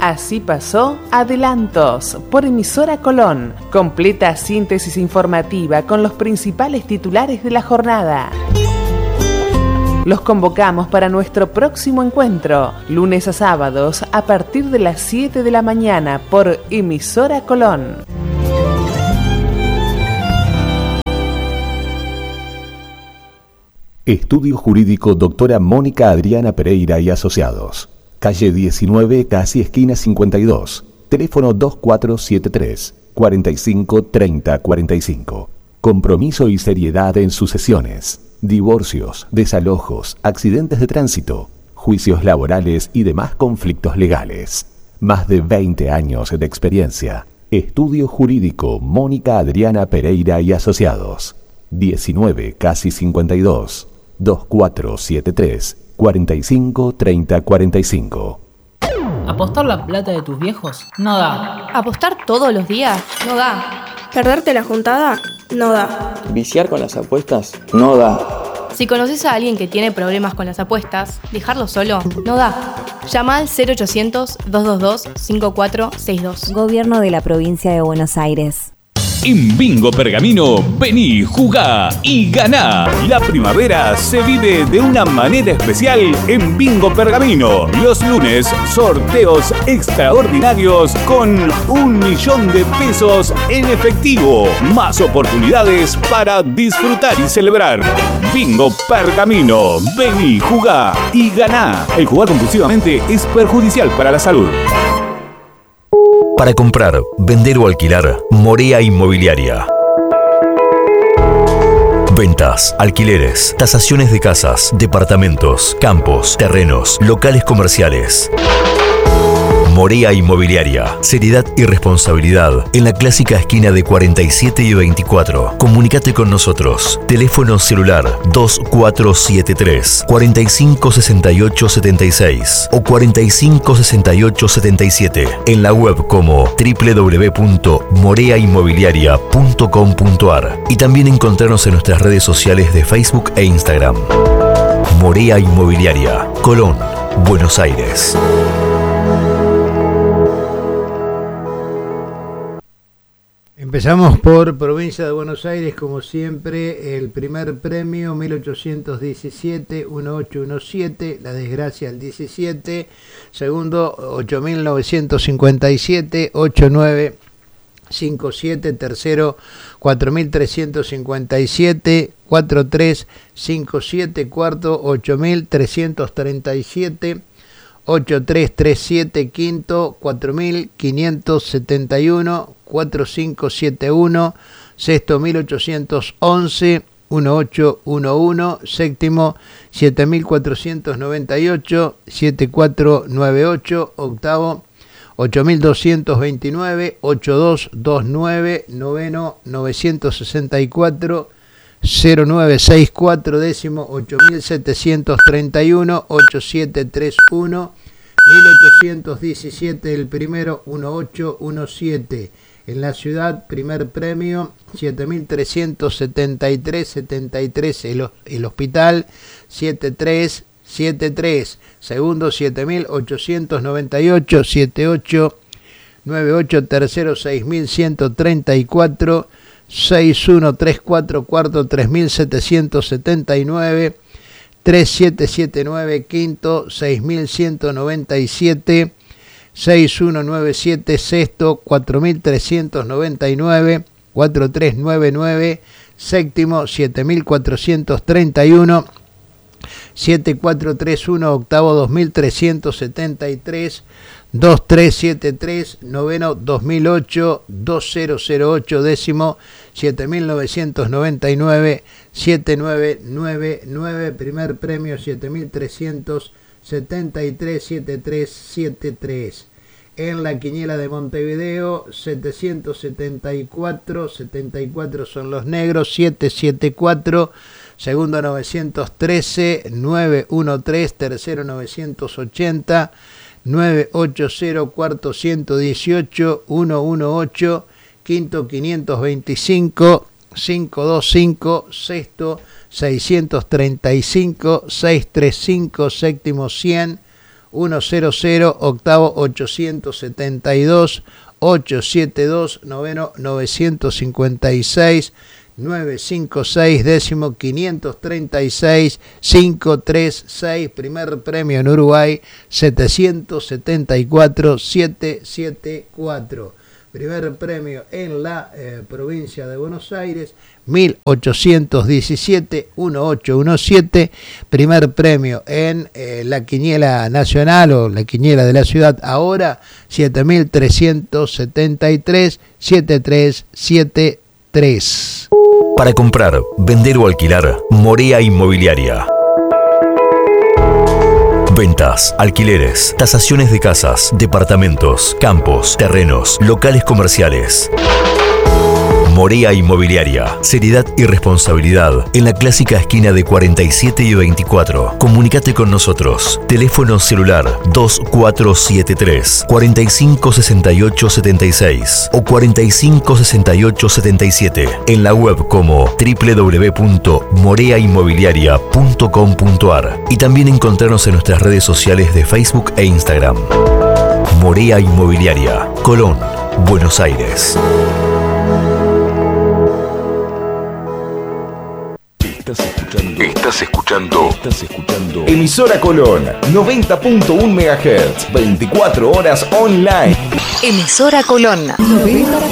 Así pasó Adelantos por emisora Colón. Completa síntesis informativa con los principales titulares de la jornada. Los convocamos para nuestro próximo encuentro, lunes a sábados a partir de las 7 de la mañana por emisora Colón. Estudio Jurídico Doctora Mónica Adriana Pereira y Asociados. Calle 19, casi esquina 52. Teléfono 2473 45 30 45. Compromiso y seriedad en sucesiones, divorcios, desalojos, accidentes de tránsito, juicios laborales y demás conflictos legales. Más de 20 años de experiencia. Estudio Jurídico Mónica Adriana Pereira y Asociados. 19, casi 52. 2473 45 30 45. ¿Apostar la plata de tus viejos? No da. ¿Apostar todos los días? No da. ¿Perderte la juntada? No da. ¿Viciar con las apuestas? No da. Si conoces a alguien que tiene problemas con las apuestas, dejarlo solo no da. Llama al 0800-222-5462. Gobierno de la Provincia de Buenos Aires. En Bingo Pergamino, vení, jugá y ganá. La primavera se vive de una manera especial en Bingo Pergamino. Los lunes, sorteos extraordinarios con 1 millón de pesos en efectivo. Más oportunidades para disfrutar y celebrar. Bingo Pergamino, vení, jugá y ganá. El jugar compulsivamente es perjudicial para la salud. Para comprar, vender o alquilar, Morea Inmobiliaria. Ventas, alquileres, tasaciones de casas, departamentos, campos, terrenos, locales comerciales. Morea Inmobiliaria. Seriedad y responsabilidad en la clásica esquina de 47 y 24. Comunicate con nosotros. Teléfono celular 2473 456876 o 456877. En la web como www.moreainmobiliaria.com.ar y también encontrarnos en nuestras redes sociales de Facebook e Instagram. Morea Inmobiliaria, Colón, Buenos Aires. Empezamos por Provincia de Buenos Aires, como siempre, el primer premio 1817-1817, la desgracia el 17, segundo 8957-8957, tercero 4357, 4357, cuarto 8337, 8337, quinto 4571, 4571, sexto 1811, 1811, séptimo 7498, 7498, octavo 8229, 8229, noveno 964, 0964, décimo 8731, 8731, 1817 el primero, 1817. En la ciudad, primer premio 7373, 73 el hospital 7373. Segundo 7898, 7898, tercero 6134, 6134, cuarto 3779, 3779, quinto 6197, 6197, sexto 4399, 4399, séptimo 7431, 7431, octavo 2373, 2373, noveno 2008, 2008, décimo 7999, 7999, primer premio 7373, 7373. En la quiniela de Montevideo 774, 74 son los negros, 774, segundo 913, 913, tercero 980, 980, cuarto 118, 118, quinto 525, 525, sexto 635, 635, séptimo 100, 100, octavo 872, 872, noveno 956, 956, décimo 536, 536, primer premio en Uruguay, 774, 774. Primer premio en la provincia de Buenos Aires, 1817, 1817. Primer premio en la quiniela nacional o la quiniela de la ciudad ahora, 7373, 7373. Para comprar, vender o alquilar, Morea Inmobiliaria. Ventas, alquileres, tasaciones de casas, departamentos, campos, terrenos, locales comerciales. Morea Inmobiliaria. Seriedad y responsabilidad en la clásica esquina de 47 y 24. Comunicate con nosotros. Teléfono celular 2473 456876 o 456877. En la web como www.moreainmobiliaria.com.ar y también encontrarnos en nuestras redes sociales de Facebook e Instagram. Morea Inmobiliaria, Colón, Buenos Aires. Estás escuchando Emisora Colón, 90.1 MHz, 24 horas online. Emisora Colón, 90.1